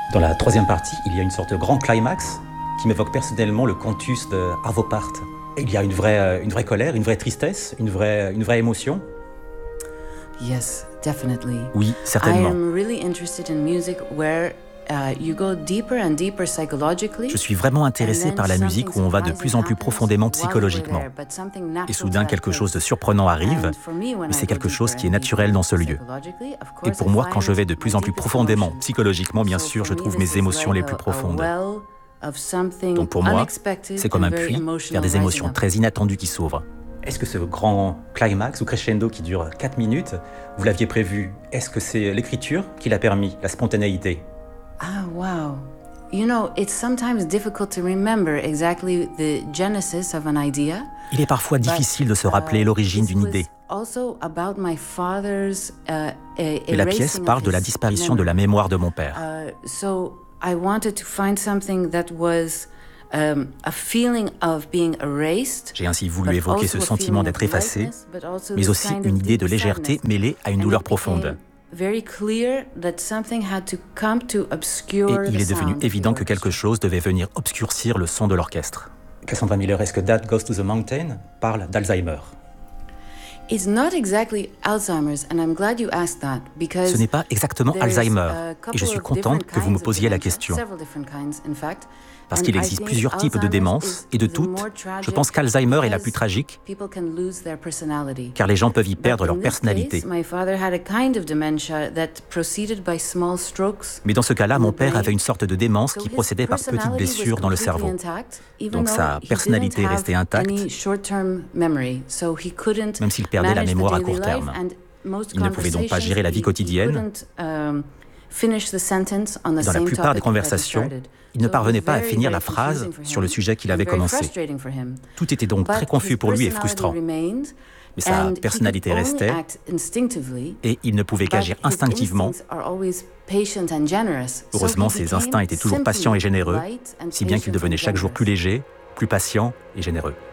Dans la troisième partie, il y a une sorte de grand climax qui m'évoque personnellement le cantus de Arvo Pärt. Il y a une vraie colère, une vraie tristesse, une vraie émotion. Yes, definitely. Oui, certainement. I am really interested in music where you go deeper and deeper psychologically. Je suis vraiment intéressé par la musique où on va de plus en plus profondément psychologiquement. Et soudain, quelque chose de surprenant arrive, mais c'est quelque chose qui est naturel dans ce lieu. Et pour moi, quand je vais de plus en plus profondément psychologiquement, bien sûr, je trouve mes émotions les plus profondes. Donc pour moi, c'est comme un puits vers des émotions très inattendues qui s'ouvrent. Est-ce que ce grand climax ou crescendo qui dure 4 minutes, vous l'aviez prévu? Est-ce que c'est l'écriture qui l'a permis, la spontanéité? Ah, wow. You know, it's sometimes difficult to remember exactly the genesis of an idea. Il est parfois difficile de se rappeler l'origine d'une idée. Mais la pièce parle de la disparition de la mémoire de mon père. So I wanted to find something that was a feeling of being erased. J'ai ainsi voulu évoquer ce sentiment d'être effacé, mais aussi une idée de légèreté mêlée à une douleur profonde. Et il est devenu évident que quelque chose devait venir obscurcir le son de l'orchestre. Cassandra Miller, est-ce que Dad Goes to the Mountain parle d'Alzheimer? It's not exactly Alzheimer's, and I'm glad you asked that because ce n'est pas exactement Alzheimer, et je suis contente que vous me posiez la question. Parce qu'il existe plusieurs types de démence, et de toutes, je pense qu'Alzheimer est la plus tragique, car les gens peuvent y perdre leur personnalité. Mais dans ce cas-là, mon père avait une sorte de démence qui procédait par petites blessures dans le cerveau. Donc sa personnalité restait intacte, même s'il perdait la mémoire à court terme. Il ne pouvait donc pas gérer la vie quotidienne. Dans la plupart des conversations, il ne parvenait pas à finir la phrase sur le sujet qu'il avait commencé. Tout était donc très confus pour lui et frustrant. Mais sa personnalité restait, et il ne pouvait qu'agir instinctivement. Heureusement, ses instincts étaient toujours patients et généreux, si bien qu'il devenait chaque jour plus léger, plus patient et généreux.